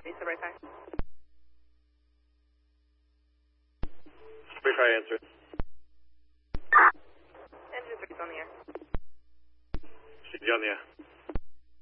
Lisa, Ray 5. Ray 5 answer. Engine 3's on the air. She's on the air.